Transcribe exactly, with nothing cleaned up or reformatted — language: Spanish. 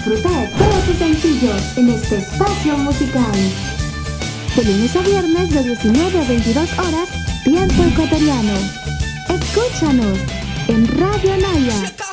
Disfruta de todos sus sencillos en este espacio musical. De lunes a viernes de diecinueve a veintidós horas, tiempo ecuatoriano. Escúchanos en Radio Naya.